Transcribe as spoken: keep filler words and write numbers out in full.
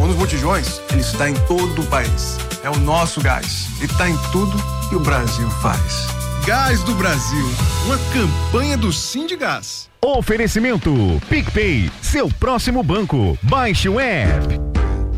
Ou nos botijões, ele está em todo o país. É o nosso gás. E está em tudo que o Brasil faz. Gás do Brasil, uma campanha do Sindigás. Oferecimento PicPay, seu próximo banco. Baixe o app.